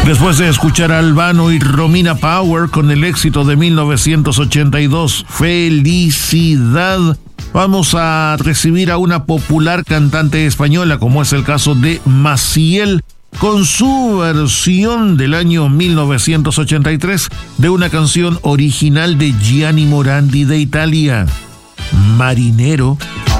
Después de escuchar a Albano y Romina Power con el éxito de 1982, Felicidad, vamos a recibir a una popular cantante española, como es el caso de Maciel, con su versión del año 1983 de una canción original de Gianni Morandi de Italia, Marinero.